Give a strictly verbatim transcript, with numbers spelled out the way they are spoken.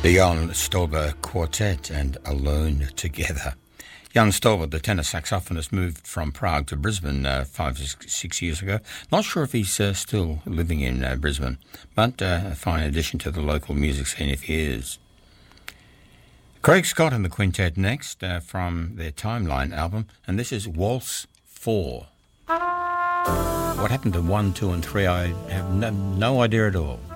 The Jan Stolber Quartet and Alone Together. Jan Stolber, the tenor saxophonist, moved from Prague to Brisbane uh, five, six, six years ago. Not sure if he's uh, still living in uh, Brisbane, but uh, a fine addition to the local music scene if he is. Craig Scott and the Quintet next uh, from their Timeline album, and this is Waltz four. What happened to one, two and three, I have no, no idea at all.